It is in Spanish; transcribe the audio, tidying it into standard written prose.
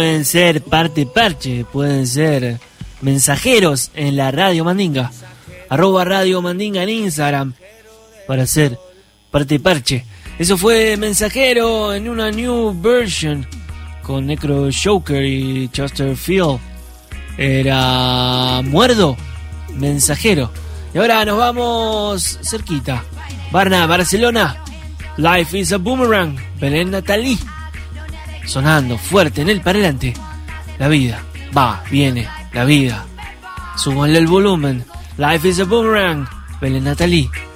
Pueden ser parte parche, pueden ser mensajeros en la Radio Mandinga, @Radio Mandinga en Instagram, para ser parte parche. Eso fue Mensajero en una new version con Necro Joker y Chesterfield. Era Muerdo, Mensajero. Y ahora nos vamos cerquita. Barcelona, Life is a Boomerang, Belén Natalí. Sonando fuerte en el parlante. La vida va, viene, la vida. Súbanle el volumen. Life is a Boomerang, Belén Natalí.